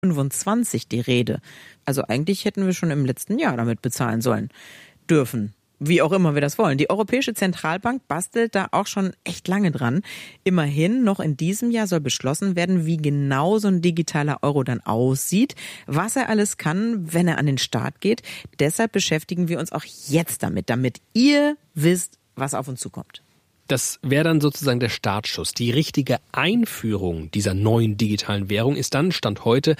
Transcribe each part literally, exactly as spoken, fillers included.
fünfundzwanzig die Rede. Also eigentlich hätten wir schon im letzten Jahr damit bezahlen sollen, dürfen. Wie auch immer wir das wollen. Die Europäische Zentralbank bastelt da auch schon echt lange dran. Immerhin, noch in diesem Jahr soll beschlossen werden, wie genau so ein digitaler Euro dann aussieht, was er alles kann, wenn er an den Start geht. Deshalb beschäftigen wir uns auch jetzt damit, damit ihr wisst, was auf uns zukommt. Das wäre dann sozusagen der Startschuss. Die richtige Einführung dieser neuen digitalen Währung ist dann, Stand heute,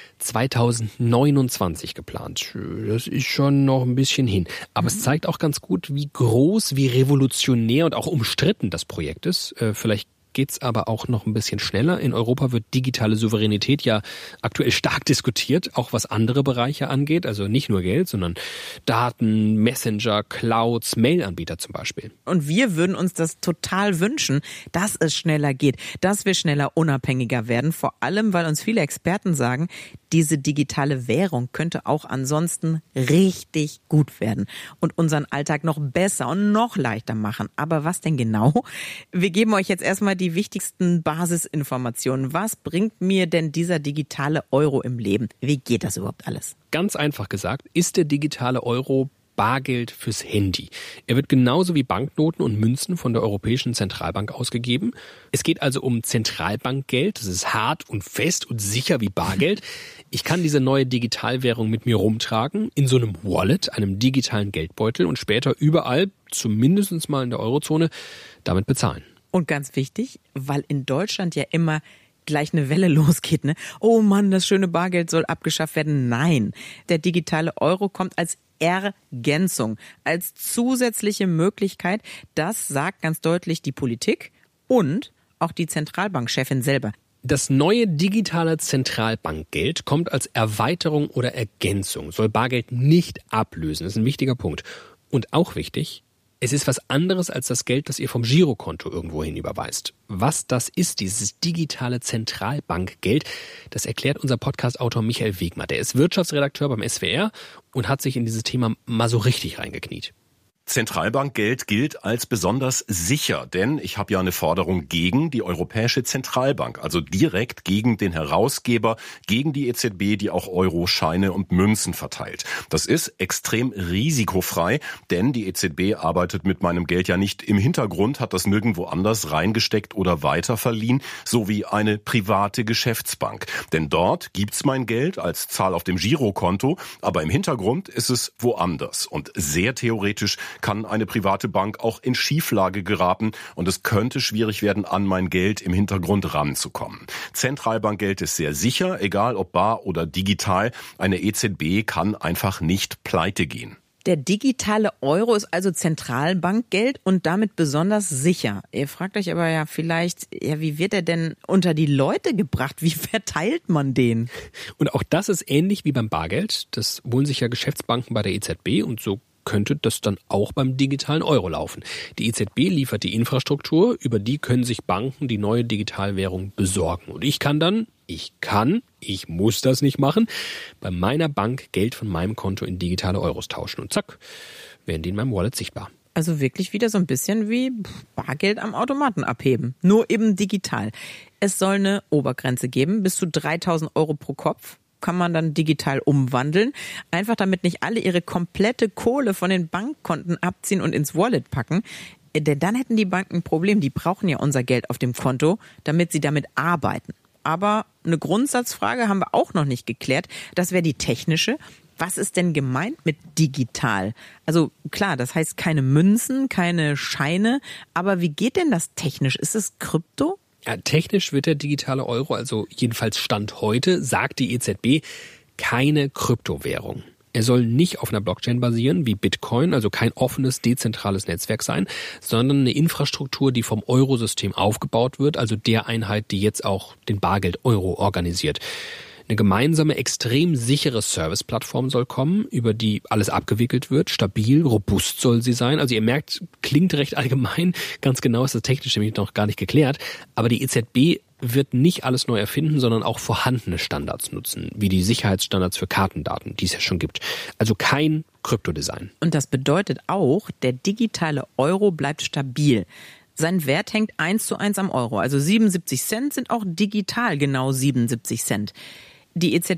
zweitausendneunundzwanzig geplant. Das ist schon noch ein bisschen hin. Aber mhm. es zeigt auch ganz gut, wie groß, wie revolutionär und auch umstritten das Projekt ist. Äh, vielleicht geht's aber auch noch ein bisschen schneller. In Europa wird digitale Souveränität ja aktuell stark diskutiert, auch was andere Bereiche angeht. Also nicht nur Geld, sondern Daten, Messenger, Clouds, Mail-Anbieter zum Beispiel. Und wir würden uns das total wünschen, dass es schneller geht, dass wir schneller unabhängiger werden. Vor allem, weil uns viele Experten sagen, diese digitale Währung könnte auch ansonsten richtig gut werden und unseren Alltag noch besser und noch leichter machen. Aber was denn genau? Wir geben euch jetzt erstmal die wichtigsten Basisinformationen. Was bringt mir denn dieser digitale Euro im Leben? Wie geht das überhaupt alles? Ganz einfach gesagt, ist der digitale Euro Bargeld fürs Handy. Er wird genauso wie Banknoten und Münzen von der Europäischen Zentralbank ausgegeben. Es geht also um Zentralbankgeld. Das ist hart und fest und sicher wie Bargeld. Ich kann diese neue Digitalwährung mit mir rumtragen, in so einem Wallet, einem digitalen Geldbeutel und später überall, zumindest mal in der Eurozone, damit bezahlen. Und ganz wichtig, weil in Deutschland ja immer gleich eine Welle losgeht, ne? Oh Mann, das schöne Bargeld soll abgeschafft werden. Nein, der digitale Euro kommt als Ergänzung, als zusätzliche Möglichkeit. Das sagt ganz deutlich die Politik und auch die Zentralbankchefin selber. Das neue digitale Zentralbankgeld kommt als Erweiterung oder Ergänzung, soll Bargeld nicht ablösen. Das ist ein wichtiger Punkt. Und auch wichtig, es ist was anderes als das Geld, das ihr vom Girokonto irgendwohin überweist. Was das ist, dieses digitale Zentralbankgeld, das erklärt unser Podcast-Autor Michael Wegmer. Der ist Wirtschaftsredakteur beim S W R und hat sich in dieses Thema mal so richtig reingekniet. Zentralbankgeld gilt als besonders sicher, denn ich habe ja eine Forderung gegen die Europäische Zentralbank, also direkt gegen den Herausgeber, gegen die E Z B, die auch Euro-Scheine und Münzen verteilt. Das ist extrem risikofrei, denn die E Z B arbeitet mit meinem Geld ja nicht im Hintergrund, hat das nirgendwo anders reingesteckt oder weiterverliehen, so wie eine private Geschäftsbank. Denn dort gibt's mein Geld als Zahl auf dem Girokonto, aber im Hintergrund ist es woanders. Und sehr theoretisch kann eine private Bank auch in Schieflage geraten und es könnte schwierig werden, an mein Geld im Hintergrund ranzukommen. Zentralbankgeld ist sehr sicher, egal ob bar oder digital. Eine E Z B kann einfach nicht pleite gehen. Der digitale Euro ist also Zentralbankgeld und damit besonders sicher. Ihr fragt euch aber ja vielleicht, ja, wie wird er denn unter die Leute gebracht? Wie verteilt man den? Und auch das ist ähnlich wie beim Bargeld. Das holen sich ja Geschäftsbanken bei der E Z B und so könnte das dann auch beim digitalen Euro laufen. Die E Z B liefert die Infrastruktur, über die können sich Banken die neue Digitalwährung besorgen. Und ich kann dann, ich kann, ich muss das nicht machen, bei meiner Bank Geld von meinem Konto in digitale Euros tauschen. Und zack, werden die in meinem Wallet sichtbar. Also wirklich wieder so ein bisschen wie Bargeld am Automaten abheben, nur eben digital. Es soll eine Obergrenze geben, bis zu dreitausend Euro pro Kopf. Kann man dann digital umwandeln. Einfach damit nicht alle ihre komplette Kohle von den Bankkonten abziehen und ins Wallet packen. Denn dann hätten die Banken ein Problem. Die brauchen ja unser Geld auf dem Konto, damit sie damit arbeiten. Aber eine Grundsatzfrage haben wir auch noch nicht geklärt. Das wäre die technische. Was ist denn gemeint mit digital? Also klar, das heißt keine Münzen, keine Scheine. Aber wie geht denn das technisch? Ist es Krypto? Ja, technisch wird der digitale Euro, also jedenfalls Stand heute, sagt die E Z B, keine Kryptowährung. Er soll nicht auf einer Blockchain basieren wie Bitcoin, also kein offenes, dezentrales Netzwerk sein, sondern eine Infrastruktur, die vom Eurosystem aufgebaut wird, also der Einheit, die jetzt auch den Bargeld-Euro organisiert. Eine gemeinsame, extrem sichere Serviceplattform soll kommen, über die alles abgewickelt wird. Stabil, robust soll sie sein. Also ihr merkt, klingt recht allgemein. Ganz genau ist das technisch nämlich noch gar nicht geklärt. Aber die E Z B wird nicht alles neu erfinden, sondern auch vorhandene Standards nutzen, wie die Sicherheitsstandards für Kartendaten, die es ja schon gibt. Also kein Kryptodesign. Und das bedeutet auch, der digitale Euro bleibt stabil. Sein Wert hängt eins zu eins am Euro. Also siebenundsiebzig Cent sind auch digital genau siebenundsiebzig Cent. Die E Z